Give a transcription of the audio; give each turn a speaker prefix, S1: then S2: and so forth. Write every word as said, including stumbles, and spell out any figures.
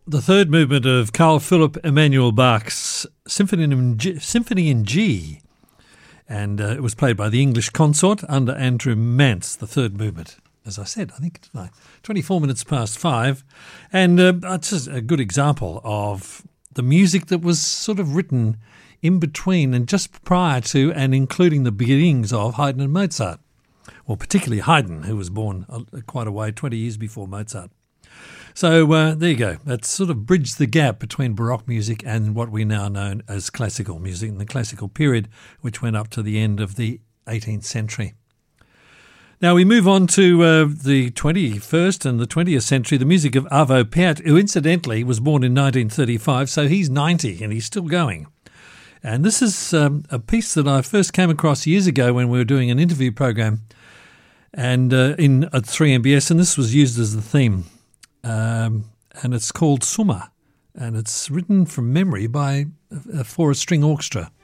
S1: The third movement of Carl Philipp Emanuel Bach's Symphony in G, Symphony in G, and uh, it was played by the English Consort under Andrew Mance, the third movement. As I said, I think tonight, twenty-four minutes past five, and uh, it's just a good example of the music that was sort of written in between and just prior to and including the beginnings of Haydn and Mozart. Well, particularly Haydn, who was born quite a way, twenty years before Mozart. So uh, there you go. That sort of bridged the gap between Baroque music and what we now know as classical music in the classical period, which went up to the end of the eighteenth century. Now we move on to uh, the twenty-first and the twentieth century, the music of Arvo Pärt, who incidentally was born in nineteen thirty-five, so he's ninety and he's still going. And this is um, a piece that I first came across years ago when we were doing an interview program and uh, in at three M B S, and this was used as the theme. Um, and it's called Summer, and it's written from memory by uh, for a string orchestra.